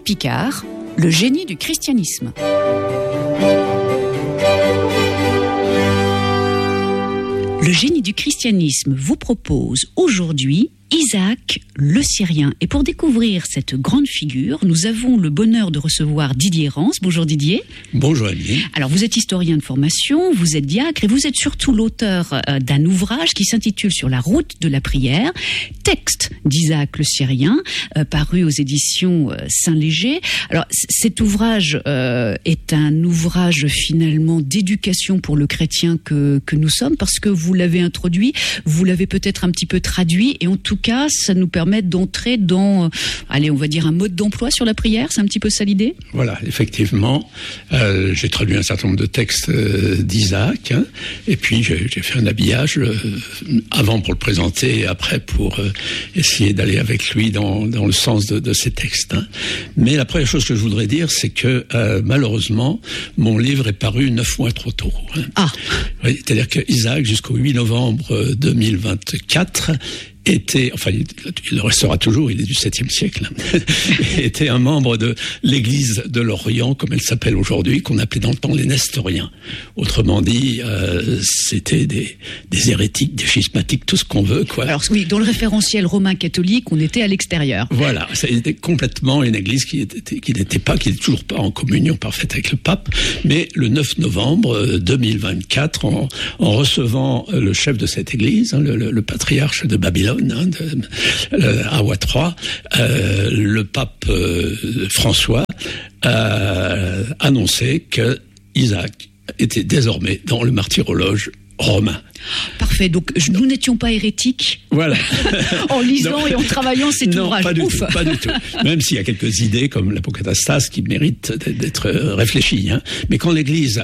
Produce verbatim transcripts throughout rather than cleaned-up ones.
Picard, le génie du christianisme. Le génie du christianisme vous propose aujourd'hui Isaac le Syrien. Et pour découvrir cette grande figure, nous avons le bonheur de recevoir Didier Rance. Bonjour Didier. Bonjour Amélie. Alors vous êtes historien de formation, vous êtes diacre et vous êtes surtout l'auteur euh, d'un ouvrage qui s'intitule Sur la route de la prière, texte d'Isaac le Syrien, euh, paru aux éditions euh, Saint-Léger. Alors c- cet ouvrage euh, est un ouvrage finalement d'éducation pour le chrétien que, que nous sommes, parce que vous l'avez introduit, vous l'avez peut-être un petit peu traduit, et en tout cas, ça nous permet d'entrer dans, euh, allez, on va dire un mode d'emploi sur la prière. C'est un petit peu ça l'idée ? Voilà, effectivement. Euh, j'ai traduit un certain nombre de textes euh, d'Isaac, hein, et puis j'ai, j'ai fait un habillage euh, avant pour le présenter et après pour euh, essayer d'aller avec lui dans, dans le sens de, de ces textes. Hein. Mais la première chose que je voudrais dire, c'est que euh, malheureusement, mon livre est paru neuf mois trop tôt. Hein. Ah. Oui, c'est-à-dire que Isaac, jusqu'au huit novembre deux mille vingt-quatre, était, enfin, il le restera toujours, il est du septième siècle, était un membre de l'Église de l'Orient, comme elle s'appelle aujourd'hui, qu'on appelait dans le temps les Nestoriens. Autrement dit, euh, c'était des, des hérétiques, des schismatiques, tout ce qu'on veut, quoi. Alors oui, dans le référentiel romain catholique, on était à l'extérieur. Voilà, c'était complètement une Église qui était, qui n'était pas, qui n'est toujours pas en communion parfaite avec le pape. Mais le neuf novembre deux mille vingt-quatre, en, en recevant le chef de cette Église, hein, le, le, le patriarche de Babylone, Hein, de, euh, Awa trois, euh, le pape euh, François euh, annonçait que Isaac était désormais dans le martyrologe romain. Parfait, donc nous n'étions pas hérétiques. Voilà. En lisant non. et en travaillant cet non, ouvrage. Pas du Ouf. tout, pas du tout. Même s'il y a quelques idées comme l'apocatastase qui méritent d'être réfléchies. Hein. Mais quand l'Église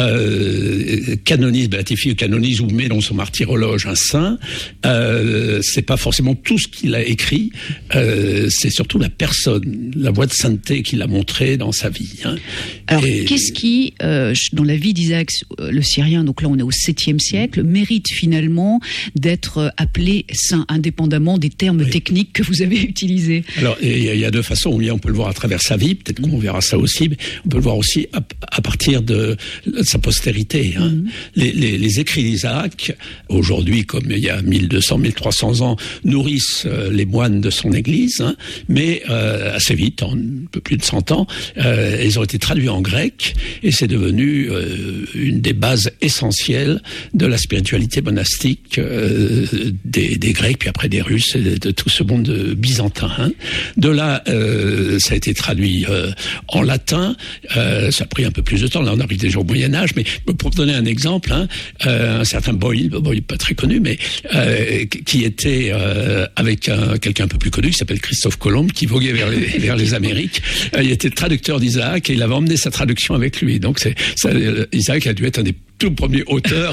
euh, canonise, béatifie ou canonise ou met dans son martyrologe un saint, euh, c'est pas forcément tout ce qu'il a écrit, euh, c'est surtout la personne, la voie de sainteté qu'il a montrée dans sa vie. Hein. Alors, et... qu'est-ce qui, euh, dans la vie d'Isaac le Syrien, donc là on est au septième siècle, mérite finalement d'être appelé saint, indépendamment des termes oui. techniques que vous avez utilisés? Alors, il y, y a deux façons. Oui, on peut le voir à travers sa vie, peut-être qu'on verra ça aussi, mais on peut le voir aussi à, à partir de, de sa postérité. Hein. Mm-hmm. Les, les, les écrits d'Isaac, aujourd'hui, comme il y a mille deux cents, mille trois cents ans, nourrissent euh, les moines de son église, hein, mais euh, assez vite, en un peu plus de cent ans, euh, ils ont été traduits en grec, et c'est devenu euh, une des bases essentielles de la spiritualité monastique euh, des, des Grecs, puis après des Russes, et de, de tout ce monde byzantin. Hein. De là, euh, ça a été traduit euh, en latin. Euh, ça a pris un peu plus de temps. Là, on arrive déjà au Moyen Âge. Mais pour donner un exemple, hein, euh, un certain Boyle, Boyle pas très connu, mais euh, qui était euh, avec un, quelqu'un un peu plus connu, qui s'appelle Christophe Colomb, qui voguait vers les, vers les Amériques. Euh, il était traducteur d'Isaac et il avait emmené sa traduction avec lui. Donc, c'est, ça, Isaac a dû être un des tout premier auteur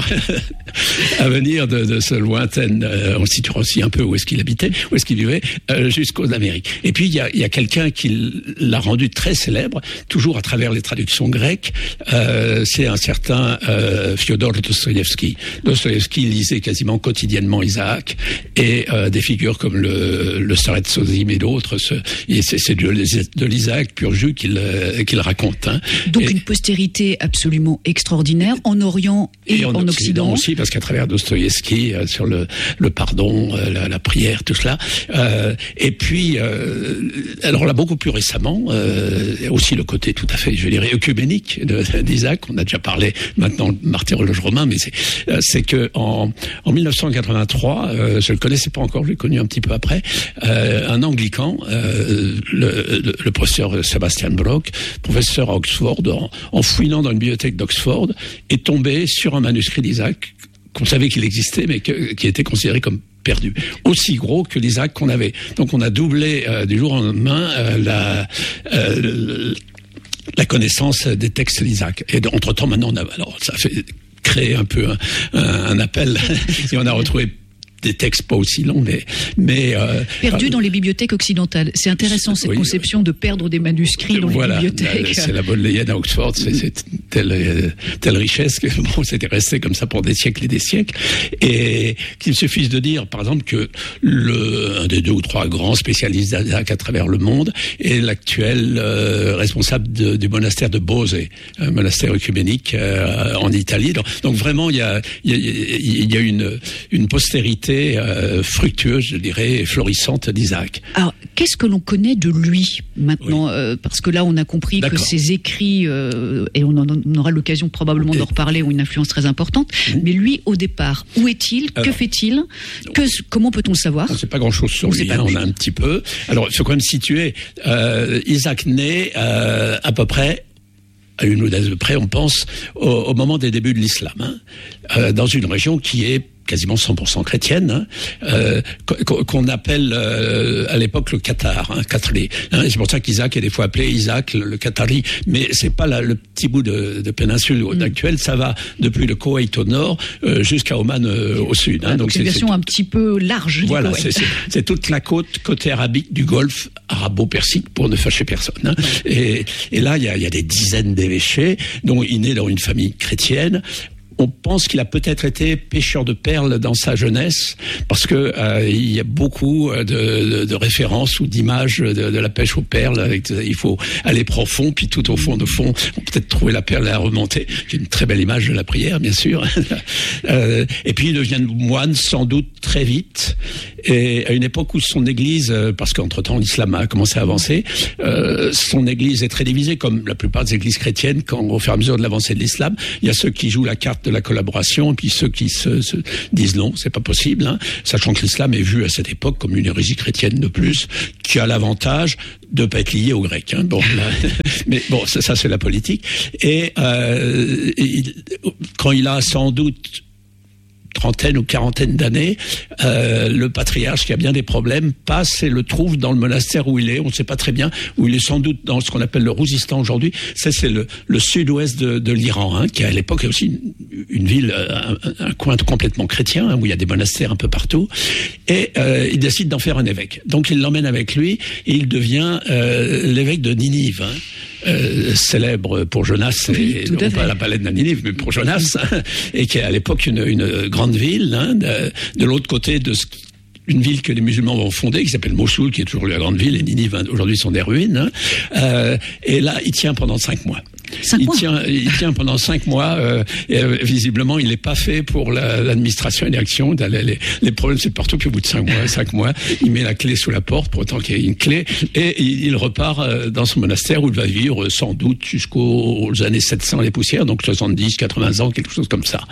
à venir de, de ce lointain, euh, on situera aussi un peu où est-ce qu'il habitait, où est-ce qu'il vivait, euh, jusqu'aux Amériques. Et puis il y a, il y a quelqu'un qui l'a rendu très célèbre, toujours à travers les traductions grecques, euh, c'est un certain euh, Fyodor Dostoïevski. Dostoïevski lisait quasiment quotidiennement Isaac, et euh, des figures comme le, le Seret Sozim et d'autres, ce, et c'est, c'est de, de l'Isaac pur jus qu'il, qu'il raconte. Hein. Donc et, une postérité absolument extraordinaire en Orient et, et en, en Occident. Occident aussi, parce qu'à travers Dostoïevski, euh, sur le, le pardon, euh, la, la prière, tout cela. Euh, et puis, euh, alors là, beaucoup plus récemment, euh, aussi le côté tout à fait, je dirais, œcuménique de, d'Isaac. On a déjà parlé maintenant de martyrologe romain, mais c'est, euh, c'est que en, en mille neuf cent quatre-vingt-trois, euh, je le connaissais pas encore, je l'ai connu un petit peu après, euh, un anglican, euh, le, le, le professeur Sebastian Brock, professeur à Oxford, en, en fouinant dans une bibliothèque d'Oxford, est tombé sur un manuscrit d'Isaac qu'on savait qu'il existait, mais que, qui était considéré comme perdu, aussi gros que l'Isaac qu'on avait. Donc on a doublé euh, du jour au lendemain euh, la, euh, la connaissance des textes d'Isaac. Et entre-temps, maintenant, on a, alors ça a fait créer un peu un, un, un appel, et on a retrouvé des textes pas aussi longs, mais... mais euh, Perdu euh, dans les bibliothèques occidentales. C'est intéressant, cette oui, conception de perdre des manuscrits dans voilà, les bibliothèques. C'est la Bodleian à Oxford, c'est, c'est telle, telle richesse que bon, c'était resté comme ça pour des siècles et des siècles. Et qu'il suffise de dire, par exemple, que le, un des deux ou trois grands spécialistes d'Isaac à travers le monde est l'actuel euh, responsable de, du monastère de Bose, un monastère œcuménique euh, en Italie. Donc, donc vraiment, il y a, il y a, il y a une, une postérité Euh, fructueuse, je dirais, et florissante d'Isaac. Alors, qu'est-ce que l'on connaît de lui maintenant oui. euh, Parce que là, on a compris D'accord. que ses écrits, euh, et on, en, on aura l'occasion probablement et... d'en reparler, ont une influence très importante. Mmh. Mais lui, au départ, où est-il? Alors, que fait-il? que, Comment peut-on le savoir? On ne sait pas grand-chose sur on lui, hein, on a un petit peu. Alors, il faut quand même situer. Euh, Isaac naît euh, à peu près à une ou deux de près, on pense, au, au moment des débuts de l'islam, hein, euh, dans une région qui est quasiment cent pour cent chrétienne, hein, euh, qu'on appelle euh, à l'époque le Qatar, hein, Qatari. Hein, c'est pour ça qu'Isaac est des fois appelé Isaac le, le Qatari, mais c'est pas la, le petit bout de, de péninsule mmh. actuelle, ça va depuis le Koweït au nord euh, jusqu'à Oman euh, au sud. Hein, donc, donc c'est une version un petit peu large. Voilà, c'est, c'est, c'est toute la côte côté arabique du Golfe arabo-persique pour ne fâcher personne. Hein. Et, et là, il y a, y a des dizaines d'évêchés, dont il naît dans une famille chrétienne. On pense qu'il a peut-être été pêcheur de perles dans sa jeunesse, parce que euh, il y a beaucoup de, de, de références ou d'images de, de la pêche aux perles. Avec, il faut aller profond, puis tout au fond de fond, on peut peut-être trouver la perle à remonter. C'est une très belle image de la prière, bien sûr. euh, et puis il devient moine, sans doute très vite, et à une époque où son église, parce qu'entre-temps l'islam a commencé à avancer, euh, son église est très divisée, comme la plupart des églises chrétiennes, quand au fur et à mesure de l'avancée de l'islam, il y a ceux qui jouent la carte de la collaboration, et puis ceux qui se, se disent non, c'est pas possible, hein, sachant que l'islam est vu à cette époque comme une hérésie chrétienne de plus, qui a l'avantage de pas être lié aux Grecs. Hein. Bon, là, mais bon, ça, ça c'est la politique. Et euh, il, quand il a sans doute trentaine ou quarantaine d'années, euh, le patriarche, qui a bien des problèmes, passe et le trouve dans le monastère où il est. On ne sait pas très bien où il est, sans doute dans ce qu'on appelle le Rouzistan aujourd'hui. Ça, c'est le, le sud-ouest de, de l'Iran, hein, qui à l'époque est aussi une, une ville, un, un coin complètement chrétien, hein, où il y a des monastères un peu partout. Et euh, il décide d'en faire un évêque. Donc il l'emmène avec lui et il devient euh, l'évêque de Ninive, hein. Euh, célèbre pour Jonas, oui, et non pas la palette de Ninive, mais pour Jonas, hein, et qui est à l'époque une, une grande ville, hein, de, de l'autre côté de ce une ville que les musulmans vont fonder, qui s'appelle Mossoul, qui est toujours la grande ville, et Ninive, hein, aujourd'hui, sont des ruines. Hein. Euh, et là, il tient pendant cinq mois. Cinq il mois. tient, il tient pendant cinq mois. Euh, et, euh, visiblement, il n'est pas fait pour la, l'administration et l'action. Les, les, les problèmes, c'est partout. Puis au bout de cinq mois, cinq mois, il met la clé sous la porte pour autant qu'il y ait une clé, et il, il repart euh, dans son monastère où il va vivre euh, sans doute jusqu'aux années sept cents les poussières, donc soixante-dix, quatre-vingts ans, quelque chose comme ça.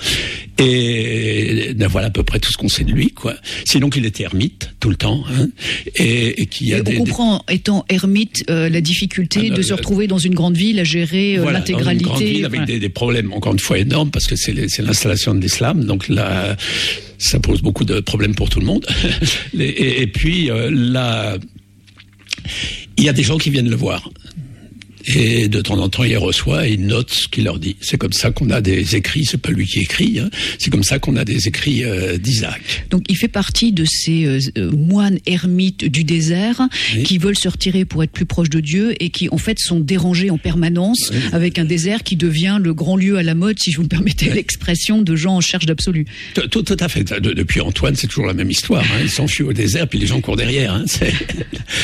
Et ben voilà à peu près tout ce qu'on sait de lui, quoi. Sinon qu'il était ermite tout le temps, hein, et, et qu'il y a et des. On comprend, des... étant ermite, euh, la difficulté ah, de euh, se retrouver dans une grande ville à gérer euh, voilà, l'intégralité. Dans une grande ville avec voilà. des, des problèmes encore une fois énormes, parce que c'est, les, c'est l'installation de l'islam, donc là, ça pose beaucoup de problèmes pour tout le monde. et, et puis euh, là, il y a des gens qui viennent le voir. Et de temps en temps, il les reçoit et il note ce qu'il leur dit. C'est comme ça qu'on a des écrits, c'est pas lui qui écrit, hein, c'est comme ça qu'on a des écrits euh, d'Isaac. Donc il fait partie de ces euh, moines ermites du désert, oui, qui veulent se retirer pour être plus proches de Dieu et qui en fait sont dérangés en permanence, oui, avec un désert qui devient le grand lieu à la mode, si je vous me permettez, oui, l'expression, de gens en cherche d'absolu. Tout, tout, tout à fait. De, depuis Antoine, c'est toujours la même histoire. Hein. Il s'enfuit au désert, puis les gens courent derrière. Hein. C'est,